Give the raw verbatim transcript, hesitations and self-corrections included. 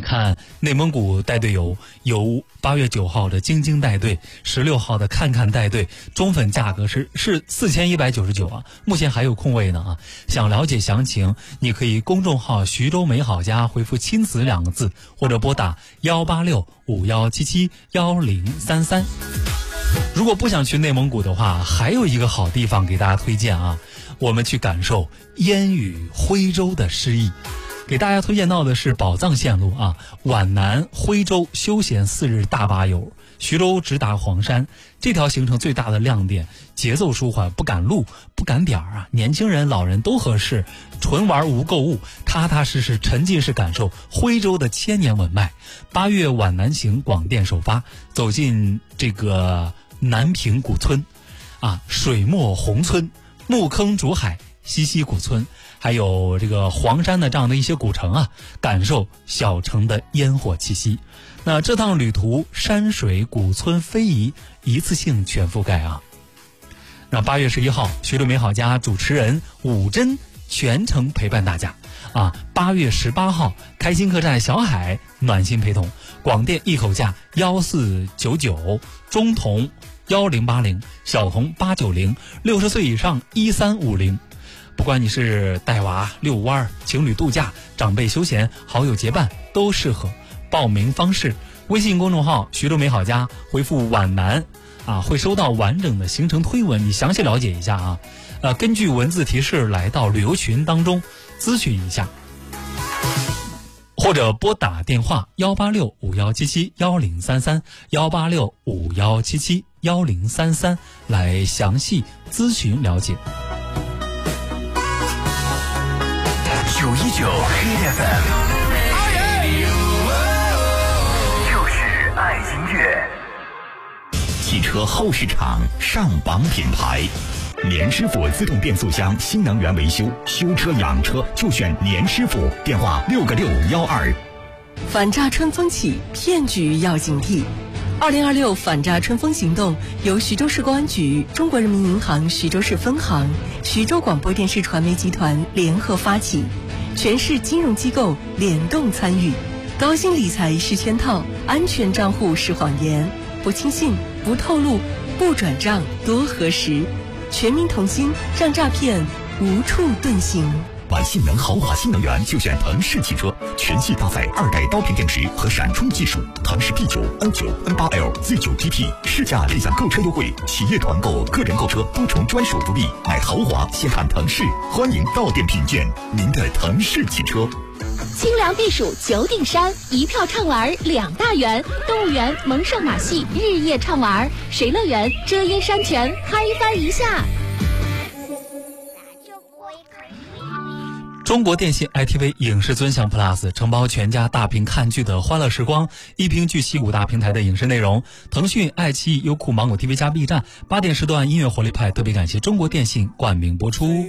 看内蒙古带队游，由八月九号的京津带队，十六号的看看带队，中粉价格是是四千一百九十九啊，目前还有空位呢啊！想了解详情，你可以公众号徐州美好家回复亲子两个字，或者拨打幺八六五幺七七幺零三三。如果不想去内蒙古的话，还有一个好地方给大家推荐啊，我们去感受烟雨徽州的诗意。给大家推荐到的是宝藏线路啊，皖南徽州休闲四日大巴游，徐州直达黄山。这条行程最大的亮点，节奏舒缓，不赶路不赶点儿啊，年轻人老人都合适，纯玩无购物，踏踏实实沉浸式感受徽州的千年文脉。八月皖南行广电首发，走进这个南平古村啊，水墨红村、木坑竹海、西溪古村，还有这个黄山的这样的一些古城啊，感受小城的烟火气息。那这趟旅途山水古村非遗一次性全覆盖啊。那八月十一号，徐州美好家主持人武珍全程陪伴大家啊。八月十八号，开心客栈小海暖心陪同，广电一口价幺四九九，中童幺零八零，小童八九零，六十岁以上一三五零。不管你是带娃、遛弯、情侣度假、长辈休闲、好友结伴，都适合。报名方式：微信公众号徐州美好家，回复皖南啊，会收到完整的行程推文，你详细了解一下啊。呃，根据文字提示来到旅游群当中咨询一下，或者拨打电话幺八六五幺七七幺零三三幺八六五幺七七幺零三三来详细咨询了解。 九一九 Hit F M， 就是爱音乐。汽车后市场上榜品牌，年师傅自动变速箱新能源维修，修车养车就选年师傅，电话六个六幺二。 反诈春风起，骗局要警惕。二零二六反诈春风行动由徐州市公安局、中国人民银行徐州市分行、徐州广播电视传媒集团联合发起，全市金融机构联动参与。高薪理财是圈套，安全账户是谎言，不轻信、不透露、不转账多核实。全民同心，让诈骗无处遁形。 玩性能豪华新能源就选腾势汽车，全系搭载二代刀片电池和闪充技术，腾势 P 九、N 九、N 八 L、Z 九 G T 试驾理想购车优惠，企业团购、个人购车多重专属福利，买豪华先看腾势，欢迎到店品鉴您的腾势汽车。 清凉避暑九顶山，一票畅玩两大园，动物园蒙胜马戏日夜畅玩，水乐园遮阴山泉嗨翻一下。 中国电信 I T V 影视尊享 Plus 承包全家大屏看剧的欢乐时光，一屏聚齐五大平台的影视内容。腾讯、爱奇艺、优酷、芒果 T V 加 B 站八点时段音乐活力派，特别感谢中国电信冠名播出。